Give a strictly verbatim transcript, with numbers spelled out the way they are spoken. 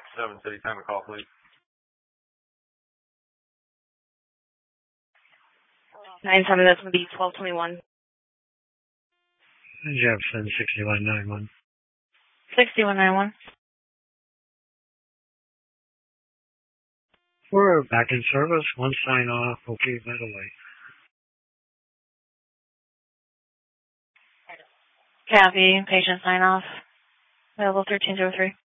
seven City, time to call, please. nine seven, that's going to be twelve twenty-one. Jefferson, sixty-one ninety-one. sixty-one ninety-one. We're back in service. One sign off. Okay, by the way. Kathy, patient sign off. Available thirteen oh three.